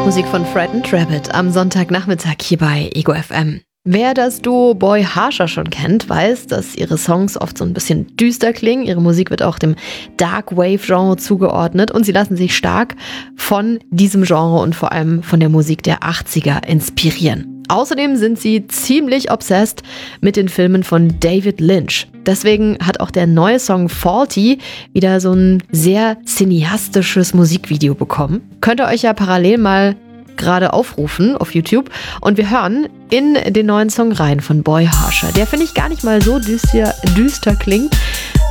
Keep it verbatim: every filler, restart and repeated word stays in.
Musik von Fred and Rabbit am Sonntagnachmittag hier bei Ego F M. Wer das Duo Boy Harsha schon kennt, weiß, dass ihre Songs oft so ein bisschen düster klingen. Ihre Musik wird auch dem Dark Wave Genre zugeordnet und sie lassen sich stark von diesem Genre und vor allem von der Musik der achtziger inspirieren. Außerdem sind sie ziemlich obsessed mit den Filmen von David Lynch. Deswegen hat auch der neue Song Faulty wieder so ein sehr cineastisches Musikvideo bekommen. Könnt ihr euch ja parallel mal gerade aufrufen auf YouTube. Und wir hören in den neuen Song rein von Boy Harsha. Der, finde ich, gar nicht mal so düster, düster klingt.